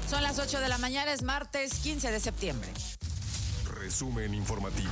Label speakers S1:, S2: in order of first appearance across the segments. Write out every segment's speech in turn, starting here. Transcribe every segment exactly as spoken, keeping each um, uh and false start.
S1: Son las ocho de la mañana, es martes quince de septiembre.
S2: Resumen informativo.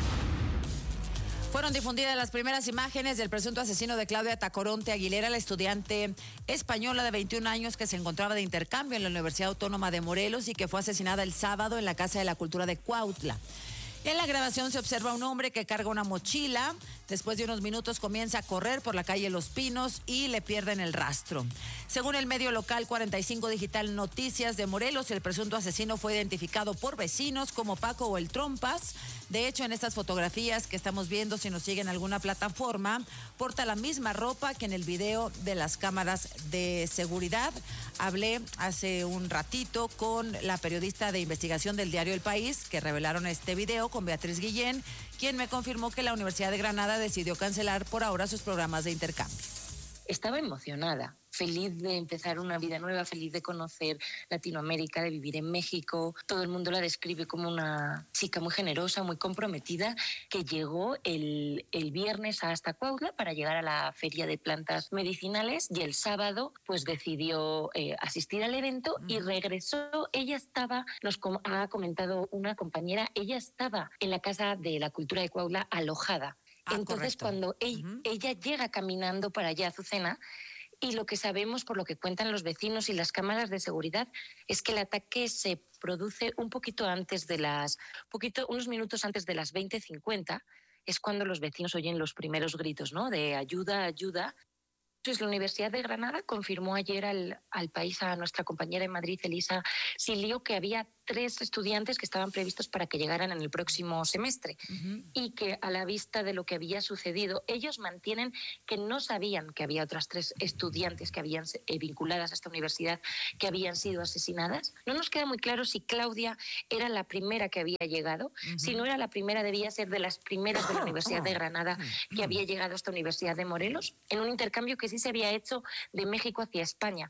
S1: Fueron difundidas las primeras imágenes del presunto asesino de Claudia Tacoronte Aguilera, la estudiante española de veintiún años que se encontraba de intercambio en la Universidad Autónoma de Morelos y que fue asesinada el sábado en la Casa de la Cultura de Cuautla. En la grabación se observa un hombre que carga una mochila. Después de unos minutos comienza a correr por la calle Los Pinos y le pierden el rastro. Según el medio local cuarenta y cinco Digital Noticias de Morelos, el presunto asesino fue identificado por vecinos como Paco o el Trompas. De hecho, en estas fotografías que estamos viendo, si nos siguen en alguna plataforma, porta la misma ropa que en el video de las cámaras de seguridad. Hablé hace un ratito con la periodista de investigación del diario El País, que revelaron este video, con Beatriz Guillén, quien me confirmó que la Universidad de Granada decidió cancelar por ahora sus programas de intercambio.
S3: Estaba emocionada, feliz de empezar una vida nueva, feliz de conocer Latinoamérica, de vivir en México. Todo el mundo la describe como una chica muy generosa, muy comprometida, que llegó el, el viernes hasta Cuautla para llegar a la Feria de Plantas Medicinales y el sábado pues decidió eh, asistir al evento y regresó. Ella estaba, nos com- ha comentado una compañera, ella estaba en la Casa de la Cultura de Cuautla alojada.
S1: Ah,
S3: Entonces,
S1: correcto.
S3: cuando ella,
S1: Uh-huh.
S3: ella llega caminando para allá, Azucena, y lo que sabemos por lo que cuentan los vecinos y las cámaras de seguridad es que el ataque se produce un poquito antes de las, poquito, unos minutos antes de las veinte cincuenta, es cuando los vecinos oyen los primeros gritos, ¿no? De ayuda, ayuda. Entonces, la Universidad de Granada confirmó ayer al, al País, a nuestra compañera en Madrid, Elisa Silio, que había tres estudiantes que estaban previstos para que llegaran en el próximo semestre uh-huh. y que a la vista de lo que había sucedido, ellos mantienen que no sabían que había otras tres estudiantes que habían eh, vinculadas a esta universidad que habían sido asesinadas. No nos queda muy claro si Claudia era la primera que había llegado. Uh-huh. Si no era la primera, debía ser de las primeras de la Universidad de Granada que había llegado a esta Universidad de Morelos, en un intercambio que sí se había hecho de México hacia España.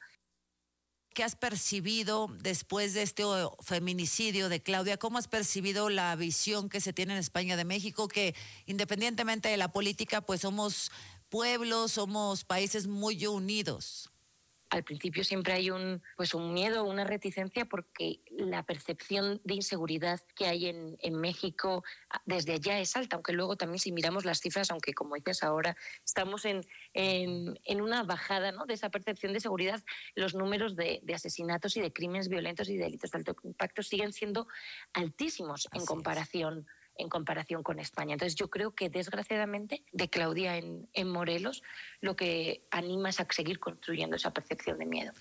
S1: ¿Qué has percibido después de este feminicidio de Claudia? ¿Cómo has percibido la visión que se tiene en España de México? Que independientemente de la política, pues somos pueblos, somos países muy unidos.
S3: Al principio siempre hay un, pues un miedo, una reticencia, porque la percepción de inseguridad que hay en, en México desde allá es alta, aunque luego también si miramos las cifras, aunque como dices ahora, estamos en, en, en una bajada, ¿no?, de esa percepción de seguridad, los números de, de asesinatos y de crímenes violentos y delitos de alto impacto siguen siendo altísimos en comparación en comparación con España. Entonces yo creo que desgraciadamente de Claudia en, en Morelos lo que anima es a seguir construyendo esa percepción de miedo.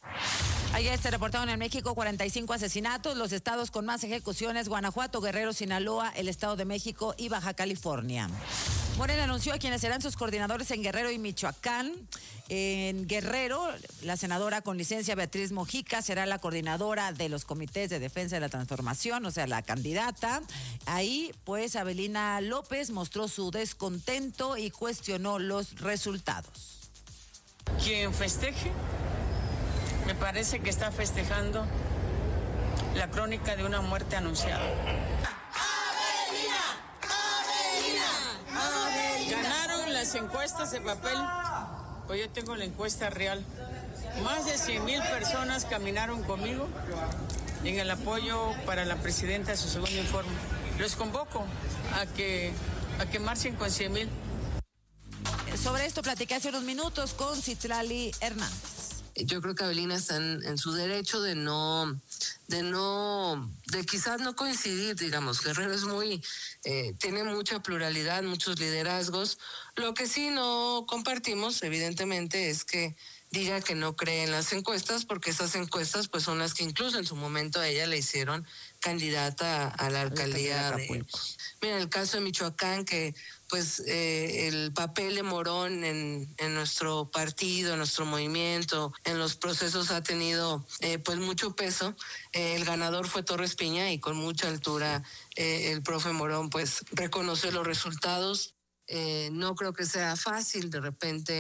S1: Ayer se reportaron en México cuarenta y cinco asesinatos, los estados con más ejecuciones: Guanajuato, Guerrero, Sinaloa, el Estado de México y Baja California. Morena anunció a quienes serán sus coordinadores en Guerrero y Michoacán. En Guerrero, la senadora con licencia Beatriz Mojica será la coordinadora de los comités de defensa de la transformación, o sea, la candidata. Ahí, pues, Abelina López mostró su descontento y cuestionó los resultados.
S4: Quien festeje, me parece que está festejando la crónica de una muerte anunciada. ¡Abelina! ¡Abelina! ¡Abelina! Ganaron las encuestas de papel, pues yo tengo la encuesta real. Más de cien mil personas caminaron conmigo en el apoyo para la presidenta de su segundo informe. Los convoco a que, a que marchen con cien mil.
S1: Sobre esto platiqué hace unos minutos con Citlali Hernández.
S5: Yo creo que Abelina está en, en su derecho de no, de no, de quizás no coincidir, digamos. Guerrero es muy, eh, tiene mucha pluralidad, muchos liderazgos. Lo que sí no compartimos, evidentemente, es que diga que no cree en las encuestas, porque esas encuestas pues son las que incluso en su momento a ella le hicieron candidata a la alcaldía de... Mira, el caso de Michoacán, que pues eh, el papel de Morón en, en nuestro partido, en nuestro movimiento, en los procesos ha tenido eh, pues mucho peso. Eh, el ganador fue Torres Piña y con mucha altura eh, el profe Morón pues reconoce los resultados. Eh, no creo que sea fácil de repente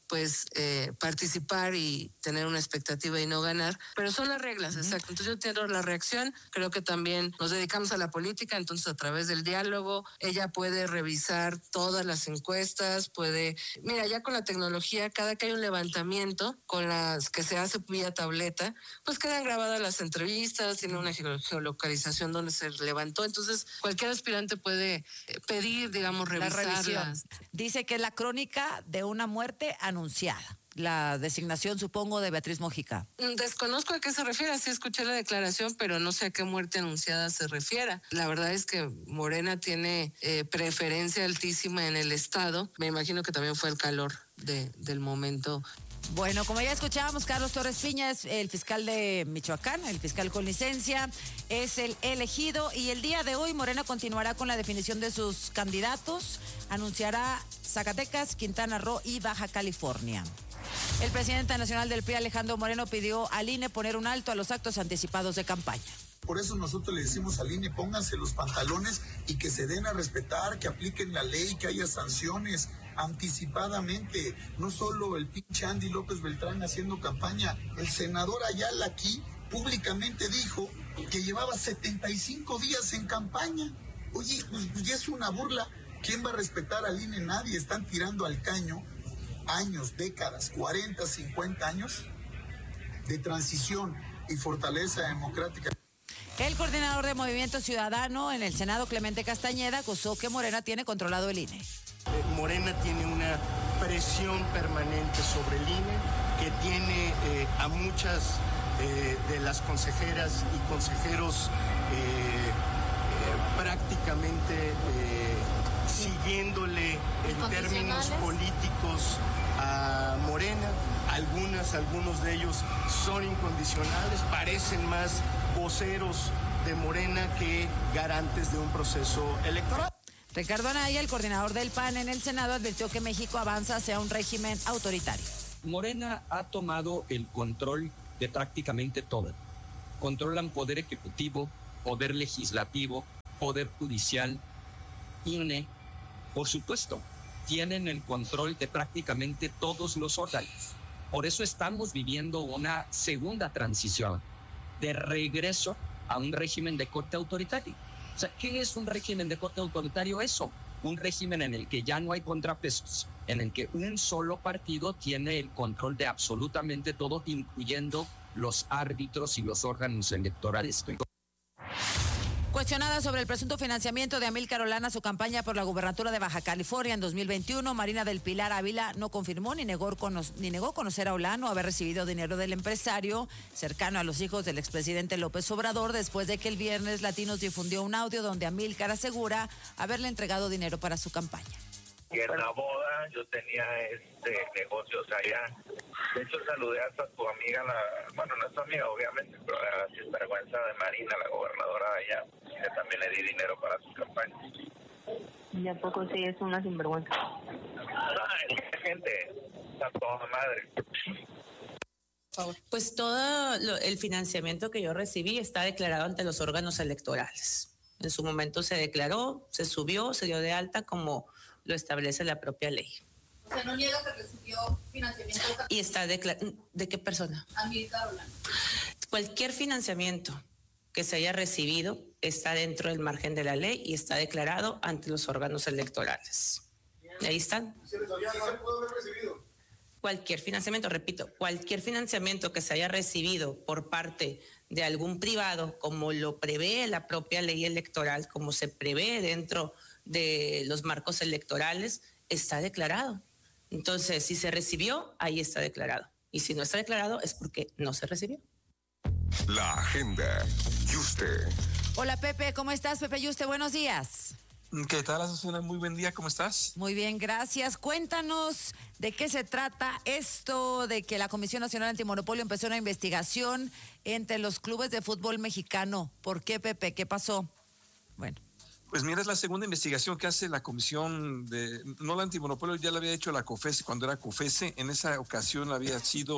S5: pues eh, participar y tener una expectativa y no ganar, pero son las reglas, uh-huh. exacto. Entonces yo entiendo la reacción, creo que también nos dedicamos a la política, entonces a través del diálogo ella puede revisar todas las encuestas, puede, mira, ya con la tecnología, cada que hay un levantamiento con las que se hace vía tableta, pues quedan grabadas las entrevistas, tiene una geolocalización donde se levantó, entonces cualquier aspirante puede pedir, digamos, revisarlas.
S1: Dice que es la crónica de una muerte anunciada. anunciada. La designación, supongo, de Beatriz Mojica.
S5: Desconozco a qué se refiere, sí escuché la declaración, pero no sé a qué muerte anunciada se refiera. La verdad es que Morena tiene eh, preferencia altísima en el Estado. Me imagino que también fue el calor de, del momento.
S1: Bueno, como ya escuchábamos, Carlos Torres Piña es el fiscal de Michoacán, el fiscal con licencia, es el elegido y el día de hoy Morena continuará con la definición de sus candidatos, anunciará Zacatecas, Quintana Roo y Baja California. El presidente nacional del P R I, Alejandro Moreno, pidió al I N E poner un alto a los actos anticipados de campaña.
S6: Por eso nosotros le decimos al I N E, pónganse los pantalones y que se den a respetar, que apliquen la ley, que haya sanciones anticipadamente. No solo el pinche Andy López Beltrán haciendo campaña, el senador Ayala aquí públicamente dijo que llevaba setenta y cinco días en campaña. Oye, pues, pues ya es una burla. ¿Quién va a respetar al I N E? Nadie. Están tirando al caño años, décadas, cuarenta, cincuenta años de transición y fortaleza democrática.
S1: El coordinador de Movimiento Ciudadano en el Senado, Clemente Castañeda, acusó que Morena tiene controlado el I N E.
S7: Eh, Morena tiene una presión permanente sobre el I N E, que tiene eh, a muchas eh, de las consejeras y consejeros eh, eh, prácticamente eh, siguiéndole en términos políticos a Morena. Algunas, algunos de ellos son incondicionales, parecen más voceros de Morena que garantes de un proceso electoral.
S1: Ricardo Anaya, el coordinador del P A N en el Senado, advirtió que México avanza hacia un régimen autoritario.
S8: Morena ha tomado el control de prácticamente todo. Controlan poder ejecutivo, poder legislativo, poder judicial, I N E. Por supuesto, tienen el control de prácticamente todos los órganos. Por eso estamos viviendo una segunda transición de regreso a un régimen de corte autoritario. O sea, ¿qué es un régimen de corte autoritario? Eso, un régimen en el que ya no hay contrapesos, en el que un solo partido tiene el control de absolutamente todo, incluyendo los árbitros y los órganos electorales.
S1: Cuestionada sobre el presunto financiamiento de Amílcar Olana a su campaña por la gubernatura de Baja California en dos mil veintiuno, Marina del Pilar Ávila no confirmó ni negó, ni negó conocer a Olano, haber recibido dinero del empresario cercano a los hijos del expresidente López Obrador, después de que el viernes Latinos difundió un audio donde Amílcar asegura haberle entregado dinero para su campaña.
S9: Y en la boda yo tenía este negocios allá. De hecho, saludé hasta a tu amiga, la, bueno, no es tu amiga, obviamente, pero la sinvergüenza de Marina, la gobernadora de allá, que también le di dinero para su campaña.
S10: ¿Y a poco sí es una sinvergüenza?
S9: Ay, gente, está toda madre.
S11: Pues todo lo, el financiamiento que yo recibí está declarado ante los órganos electorales. En su momento se declaró, se subió, se dio de alta como lo establece la propia ley.
S12: O sea, no niega que recibió financiamiento.
S11: Y está declarado. ¿De qué persona?
S12: Amílcar Olano.
S11: Cualquier financiamiento que se haya recibido está dentro del margen de la ley y está declarado ante los órganos electorales. Y ahí están.
S6: ¿Se les había pudo haber recibido?
S11: Cualquier financiamiento, repito, cualquier financiamiento que se haya recibido por parte de algún privado, como lo prevé la propia ley electoral, como se prevé dentro de los marcos electorales, está declarado. Entonces, si se recibió, ahí está declarado. Y si no está declarado, es porque no se recibió.
S2: La agenda. Yuste.
S1: Hola, Pepe, ¿cómo estás? Pepe Yuste, buenos días.
S13: ¿Qué tal, Azucena? Muy buen día, ¿cómo estás?
S1: Muy bien, gracias. Cuéntanos de qué se trata esto de que la Comisión Nacional Antimonopolio empezó una investigación entre los clubes de fútbol mexicano. ¿Por qué, Pepe? ¿Qué pasó? Bueno.
S13: Pues mira, es la segunda investigación que hace la Comisión de, no la Antimonopolio, ya la había hecho la COFESE cuando era COFESE, en esa ocasión había sido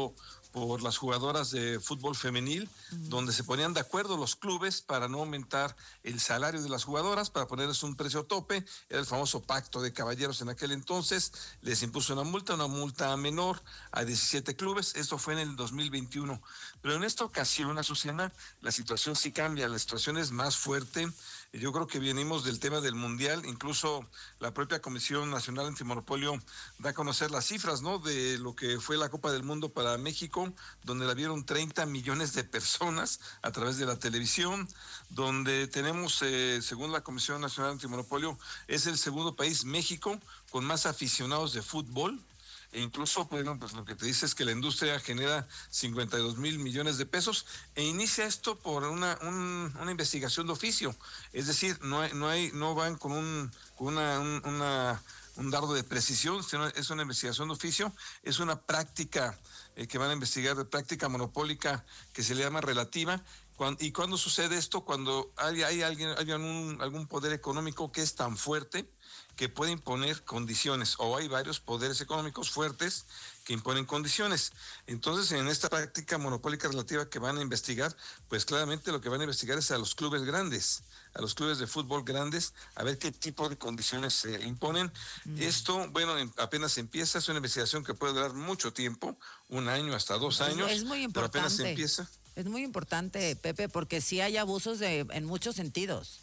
S13: por las jugadoras de fútbol femenil, uh-huh. donde se ponían de acuerdo los clubes para no aumentar el salario de las jugadoras, para ponerles un precio tope. Era el famoso pacto de caballeros en aquel entonces. Les impuso una multa, una multa menor a diecisiete clubes. Esto fue en el dos mil veintiuno. Pero en esta ocasión, Azucena, la situación sí cambia, la situación es más fuerte. Yo creo que venimos del tema del Mundial, incluso la propia Comisión Nacional Antimonopolio da a conocer las cifras, ¿no?, de lo que fue la Copa del Mundo para México, donde la vieron treinta millones de personas a través de la televisión, donde tenemos, eh, según la Comisión Nacional Antimonopolio, es el segundo país, México, con más aficionados de fútbol. E incluso, bueno, pues lo que te dice es que la industria genera cincuenta y dos mil millones de pesos e inicia esto por una un, una investigación de oficio. Es decir, no hay, no hay, no van con un con una, un, una un dardo de precisión, sino es una investigación de oficio, es una práctica eh, que van a investigar, de práctica monopólica que se le llama relativa. Cuando, ¿Y cuándo sucede esto? Cuando hay, hay alguien, hay un, algún poder económico que es tan fuerte que puede imponer condiciones, o hay varios poderes económicos fuertes que imponen condiciones. Entonces, en esta práctica monopólica relativa que van a investigar, pues claramente lo que van a investigar es a los clubes grandes, a los clubes de fútbol grandes, a ver qué tipo de condiciones se imponen. Mm. Esto, bueno, apenas empieza, es una investigación que puede durar mucho tiempo, un año hasta dos años,
S1: es, es muy importante,
S13: pero apenas empieza.
S1: Es muy importante, Pepe, porque sí hay abusos de, en muchos sentidos.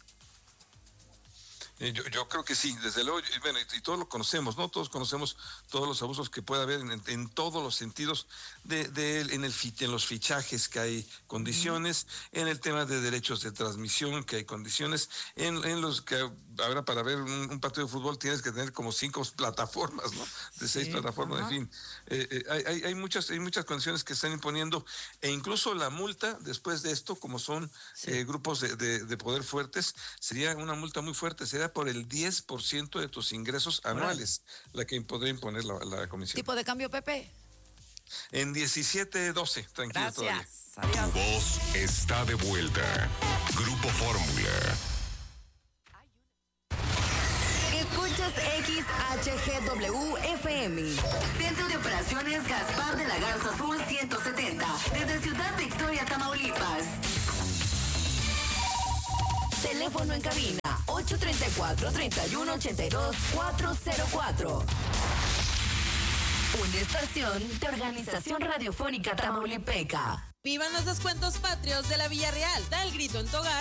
S13: Yo, yo creo que sí, desde luego, y, bueno, y, y todos lo conocemos, ¿no? Todos conocemos todos los abusos que puede haber en, en todos los sentidos, de, de en, el, en los fichajes que hay condiciones, uh-huh. en el tema de derechos de transmisión que hay condiciones, en, en los que ahora para ver un, un partido de fútbol tienes que tener como cinco plataformas, ¿no? De seis sí, plataformas, uh-huh. en fin. Eh, eh, hay, hay, muchas, hay muchas condiciones que están imponiendo, e incluso la multa después de esto, como son sí. eh, grupos de, de, de poder fuertes, sería una multa muy fuerte, sería por el diez por ciento de tus ingresos anuales, bueno. la que podría imponer la, la comisión.
S1: ¿Tipo de cambio, Pepe?
S13: En diecisiete doce, tranquilo.
S1: Gracias.
S13: Todavía.
S2: Tu voz está de vuelta. Grupo Fórmula.
S14: Escuchas X H G W F M. Centro de Operaciones Gaspar de la Garza Sur ciento setenta. Desde Ciudad Victoria, Tamaulipas. Teléfono en cabina ocho tres cuatro, tres uno ocho dos, cuatro cero cuatro. Una estación de Organización Radiofónica Tamaulipeca.
S15: ¡Vivan los descuentos patrios de la Villarreal! Da el grito en tu hogar